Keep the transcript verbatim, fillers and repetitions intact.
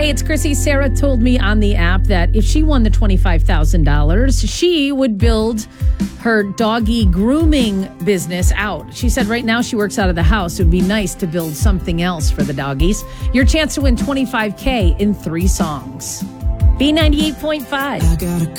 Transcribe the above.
Hey, it's Chrissy. Sarah told me on the app that if she won the twenty-five thousand dollars, she would build her doggy grooming business out. She said right now she works out of the house. It would be nice to build something else for the doggies. Your chance to win twenty-five K in three songs. B ninety-eight point five. I got a